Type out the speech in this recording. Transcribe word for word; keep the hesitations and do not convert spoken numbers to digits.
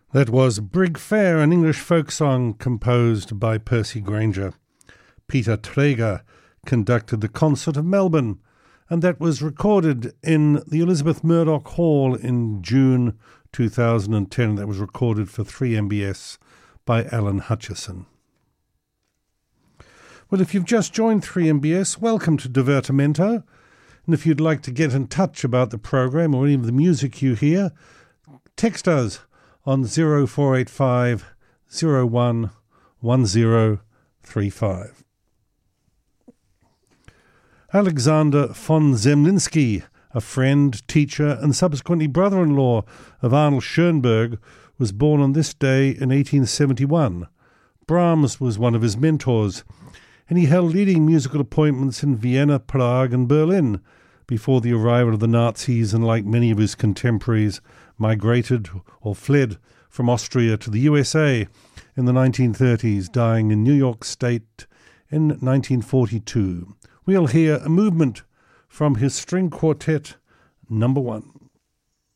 That was Brig Fair, an English folk song composed by Percy Grainger. Peter Traeger conducted the Concert of Melbourne, and that was recorded in the Elizabeth Murdoch Hall in June two thousand ten. That was recorded for three M B S by Alan Hutchison. Well, if you've just joined three M B S, welcome to Divertimento. And if you'd like to get in touch about the program or any of the music you hear, text us on zero four eight five zero one one zero three five. Alexander von Zemlinsky, a friend, teacher, and subsequently brother-in-law of Arnold Schoenberg, was born on this day in eighteen seventy-one. Brahms was one of his mentors, and he held leading musical appointments in Vienna, Prague, and Berlin before the arrival of the Nazis, and like many of his contemporaries, migrated or fled from Austria to the U S A in the nineteen thirties, dying in New York State in nineteen forty-two. We'll hear a movement from his string quartet number one.